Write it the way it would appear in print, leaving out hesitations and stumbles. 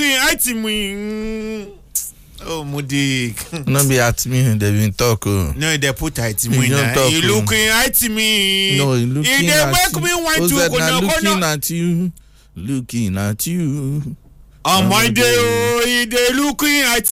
looking at me. Oh, Mudik. No be at me, they been talk. No, they put at me. You looking at me. No, he looking at you. They make me want to go. Looking at you. Looking at you. On my day, they looking at